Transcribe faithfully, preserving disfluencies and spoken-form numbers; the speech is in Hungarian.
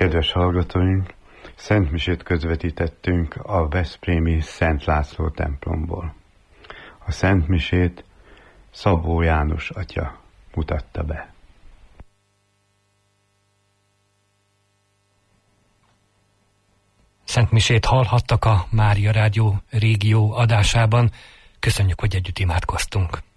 Kedves hallgatóink, szentmisét közvetítettünk a veszprémi Szent László templomból. A szentmisét Szabó János atya mutatta be. Szentmisét hallhattak a Mária Rádió régió adásában. Köszönjük, hogy együtt imádkoztunk.